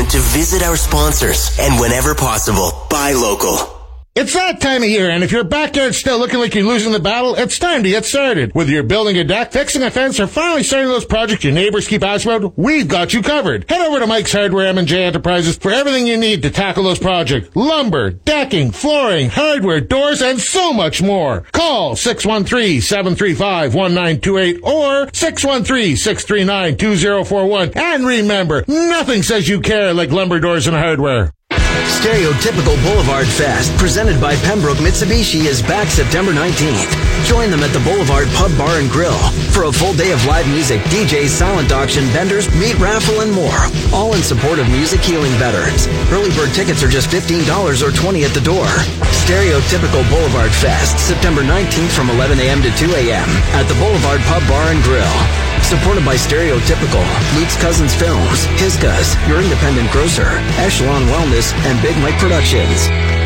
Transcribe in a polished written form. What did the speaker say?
moment to visit our sponsors and whenever possible, buy local. It's that time of year, and if your backyard's still looking like you're losing the battle, it's time to get started. Whether you're building a deck, fixing a fence, or finally starting those projects your neighbors keep asking about, we've got you covered. Head over to Mike's Hardware M&J Enterprises for everything you need to tackle those projects. Lumber, decking, flooring, hardware, doors, and so much more. Call 613-735-1928 or 613-639-2041. And remember, nothing says you care like lumber, doors, and hardware. Stereotypical Boulevard Fest, presented by Pembroke Mitsubishi, is back September 19th. Join them at the Boulevard Pub Bar and Grill for a full day of live music, DJs, silent auction, vendors, meat raffle, and more. All in support of music healing veterans. Early bird tickets are just $15 or $20 at the door. Stereotypical Boulevard Fest, September 19th from 11 a.m. to 2 a.m. at the Boulevard Pub Bar and Grill. Supported by Stereotypical, Luke's Cousins Films, Hiskas, Your Independent Grocer, Echelon Wellness, and Big Mike Productions.